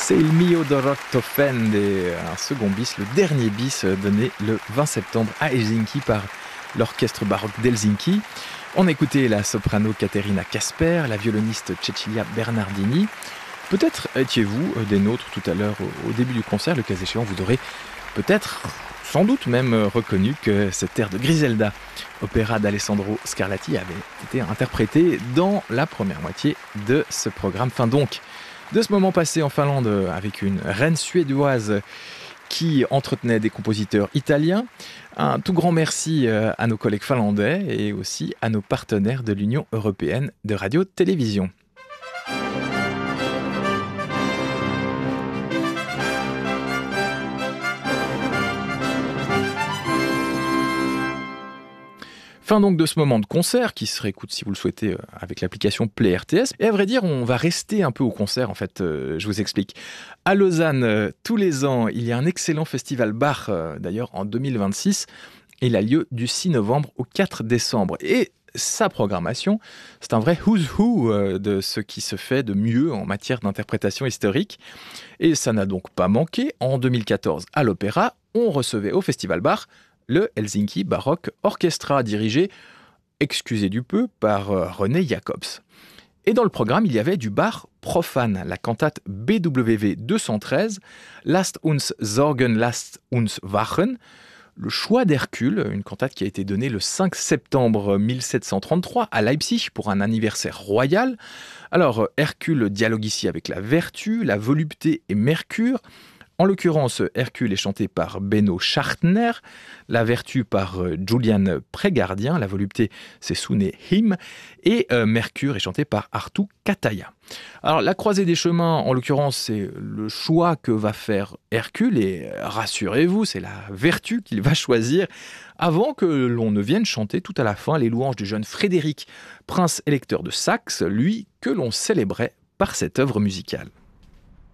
C'est Il mio Dorotto Fende, un second bis, le dernier bis donné le 20 septembre à Helsinki par l'orchestre baroque d'Helsinki. On écoutait la soprano Caterina Casper, la violoniste Cecilia Bernardini. Peut-être étiez-vous des nôtres tout à l'heure au début du concert. Le cas échéant, vous aurez peut-être, sans doute même, reconnu que cette air de Griselda, opéra d'Alessandro Scarlatti, avait été interprétée dans la première moitié de ce programme. Fin donc de ce moment passé en Finlande avec une reine suédoise qui entretenait des compositeurs italiens. Un tout grand merci à nos collègues finlandais et aussi à nos partenaires de l'Union européenne de radio-télévision. Fin donc de ce moment de concert qui se réécoute si vous le souhaitez avec l'application Play RTS. Et à vrai dire, on va rester un peu au concert en fait, je vous explique. À Lausanne, tous les ans, il y a un excellent festival Bach, d'ailleurs en 2026. Il a lieu du 6 novembre au 4 décembre. Et sa programmation, c'est un vrai who's who de ce qui se fait de mieux en matière d'interprétation historique. Et ça n'a donc pas manqué. En 2014, à l'Opéra, on recevait au festival Bach le Helsinki Baroque Orchestra, dirigé, excusez du peu, par René Jacobs. Et dans le programme, il y avait du Bach profane, la cantate BWV 213, Lasst uns sorgen, lasst uns wachen, le choix d'Hercule, une cantate qui a été donnée le 5 septembre 1733 à Leipzig pour un anniversaire royal. Alors, Hercule dialogue ici avec la vertu, la volupté et Mercure. En l'occurrence, Hercule est chanté par Benno Schartner, la vertu par Julian Prégardien, la volupté c'est Sune Him, et Mercure est chanté par Artu Kataja. Alors la croisée des chemins, en l'occurrence, c'est le choix que va faire Hercule, et rassurez-vous, c'est la vertu qu'il va choisir, avant que l'on ne vienne chanter tout à la fin les louanges du jeune Frédéric, prince électeur de Saxe, lui que l'on célébrait par cette œuvre musicale.